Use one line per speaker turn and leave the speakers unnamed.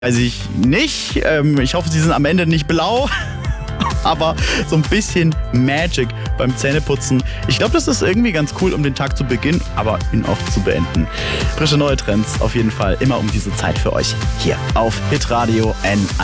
weiß ich nicht. Ich hoffe, sie sind am Ende nicht blau. Aber so ein bisschen Magic beim Zähneputzen. Ich glaube, das ist irgendwie ganz cool, um den Tag zu beginnen, aber ihn auch zu beenden. Frische neue Trends auf jeden Fall immer um diese Zeit für euch hier auf Hitradio N1.